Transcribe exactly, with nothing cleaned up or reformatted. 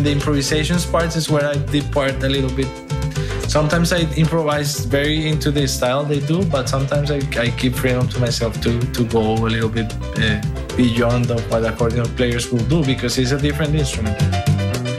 The improvisations part is where I depart a little bit. Sometimes I improvise very into the style they do, but sometimes I, I keep freedom to myself to, to go a little bit uh, beyond of what accordion players will do, because it's a different instrument.